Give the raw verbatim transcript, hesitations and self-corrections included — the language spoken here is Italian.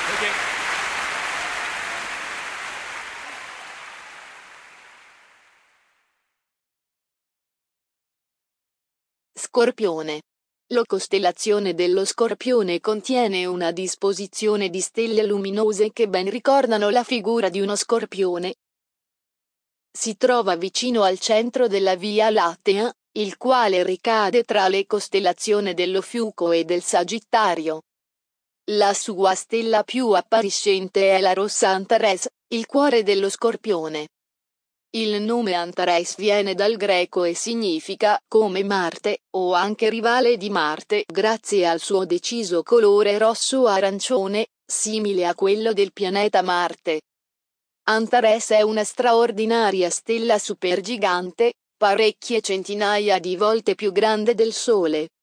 Okay. Scorpione. La costellazione dello Scorpione contiene una disposizione di stelle luminose che ben ricordano la figura di uno scorpione. Si trova vicino al centro della Via Lattea, il quale ricade tra le costellazioni dello Fiuco e del Sagittario. La sua stella più appariscente è la rossa Antares, il cuore dello Scorpione. Il nome Antares viene dal greco e significa come Marte, o anche rivale di Marte, grazie al suo deciso colore rosso-arancione, simile a quello del pianeta Marte. Antares è una straordinaria stella supergigante, parecchie centinaia di volte più grande del Sole.